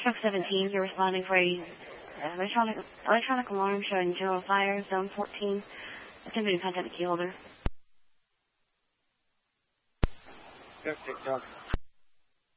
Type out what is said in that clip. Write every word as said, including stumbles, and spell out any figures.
Truck seventeen, you're responding for a uh, electronic, electronic alarm showing general fire, zone fourteen. Attempting to contact the key holder. Go, take dog.